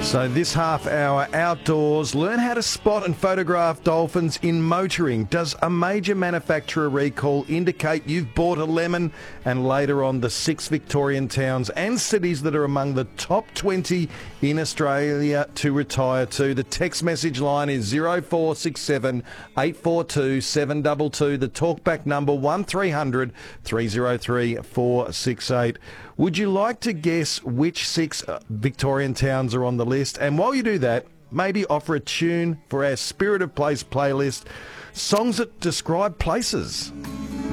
So this half hour outdoors, learn how to spot and photograph dolphins in motoring. Does a major manufacturer recall indicate you've bought a lemon? And later on, the 6 Victorian towns and cities that are among the top 20 in Australia to retire to. The text message line is 0467 842 722. The talkback number 1300 303 468. Would you like to guess which 6 Victorian towns are on the list? And while you do that, maybe offer a tune for our Spirit of Place playlist, songs that describe places.